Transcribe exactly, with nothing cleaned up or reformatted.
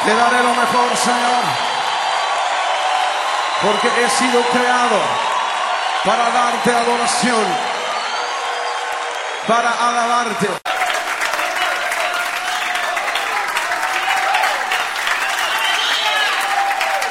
Te daré lo mejor, Señor, porque he sido creado para darte adoración, para alabarte.